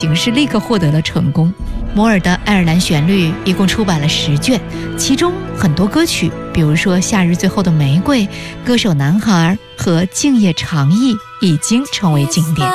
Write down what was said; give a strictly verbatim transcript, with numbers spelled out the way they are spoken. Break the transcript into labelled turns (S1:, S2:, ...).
S1: 形式立刻获得了成功。摩尔的爱尔兰旋律一共出版了十卷，其中很多歌曲，比如说《夏日最后的玫瑰》、《歌手男孩》和《静夜长忆》，已经成为经典。